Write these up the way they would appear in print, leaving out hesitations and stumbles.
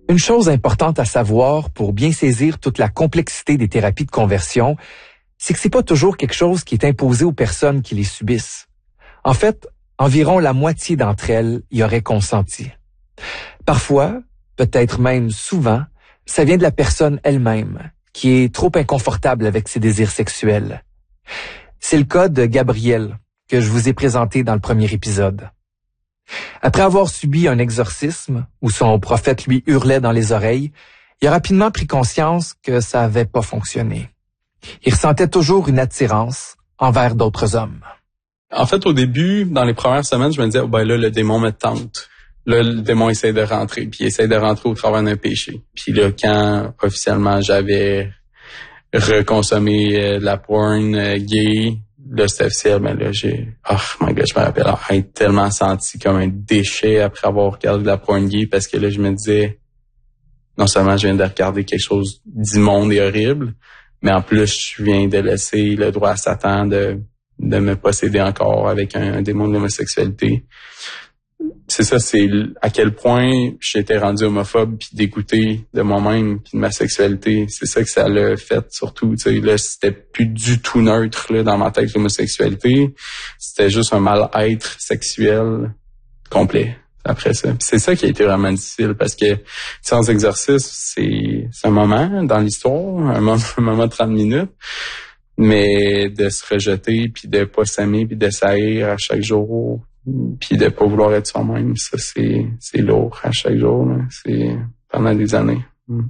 Une chose importante à savoir pour bien saisir toute la complexité des thérapies de conversion, c'est que c'est pas toujours quelque chose qui est imposé aux personnes qui les subissent. En fait, environ la moitié d'entre elles y auraient consenti. Parfois, peut-être même souvent, ça vient de la personne elle-même, qui est trop inconfortable avec ses désirs sexuels. C'est le cas de Gabrielle, que je vous ai présenté dans le premier épisode. Après avoir subi un exorcisme, où son prophète lui hurlait dans les oreilles, il a rapidement pris conscience que ça n'avait pas fonctionné. Il ressentait toujours une attirance envers d'autres hommes. En fait, au début, dans les premières semaines, je me disais, là, le démon me tente. Là, le démon essaie de rentrer, puis il essaie de rentrer au travers d'un péché. Puis là, quand officiellement j'avais reconsommé de la porn gay, là, c'était officiel, mais là, je me rappelle être tellement senti comme un déchet après avoir regardé de la porn gay, parce que là, je me disais, non seulement je viens de regarder quelque chose d'immonde et horrible, mais en plus, je viens de laisser le droit à Satan de me posséder encore avec un démon de l'homosexualité. C'est ça, c'est à quel point j'étais rendu homophobe puis dégoûté de moi-même puis de ma sexualité. C'est ça que ça l'a fait surtout. Tu sais, là, c'était plus du tout neutre là, dans ma tête l'homosexualité. C'était juste un mal-être sexuel complet après ça. Puis c'est ça qui a été vraiment difficile parce que sans exercice, c'est un moment dans l'histoire, un moment de 30 minutes. Mais de se rejeter, puis de pas s'aimer, puis de s'haïr à chaque jour, puis de pas vouloir être soi-même, ça c'est lourd à chaque jour. Là. C'est pendant des années.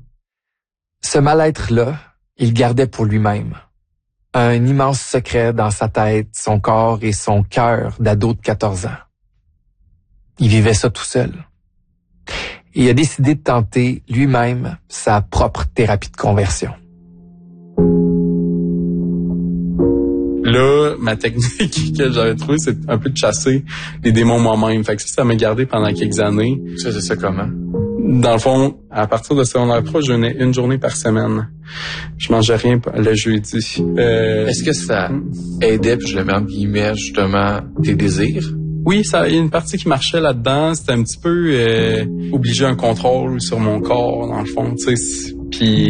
Ce mal-être-là, il gardait pour lui-même. Un immense secret dans sa tête, son corps et son cœur d'ado de 14 ans. Il vivait ça tout seul. Et il a décidé de tenter lui-même sa propre thérapie de conversion. Là, ma technique que j'avais trouvée, c'est un peu de chasser les démons moi-même. Fait que ça m'a gardé pendant quelques années. Tu faisais ça comment? Dans le fond, à partir de secondaire 3, je jeûnais une journée par semaine. Je mangeais rien le jeudi. Est-ce que ça aidait, puis je le mets en guillemets, justement, tes désirs? Oui, il y a une partie qui marchait là-dedans. C'était un petit peu obliger un contrôle sur mon corps, dans le fond, tu sais. Puis